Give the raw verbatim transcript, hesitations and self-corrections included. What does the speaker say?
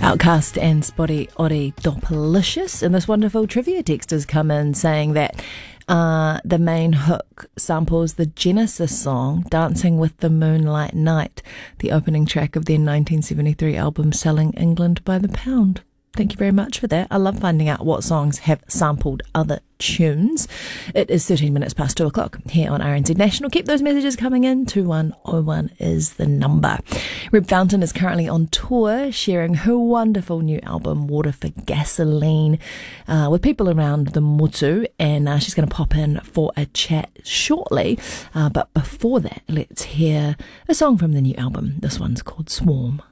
Outcast and Spotty Oddie Doppalicious, and this wonderful trivia text has come in saying that uh, the main hook samples the Genesis song Dancing with the Moonlight Night, the opening track of their nineteen seventy-three album Selling England by the Pound. Thank you very much for that. I love finding out what songs have sampled other tunes. It is thirteen minutes past two o'clock here on R N Z National. Keep those messages coming in. two one oh one is the number. Reb Fountain is currently on tour sharing her wonderful new album Water for Gasoline uh, with people around the Motu, and uh, she's going to pop in for a chat shortly. Uh, but before that, let's hear a song from the new album. This one's called Swarm.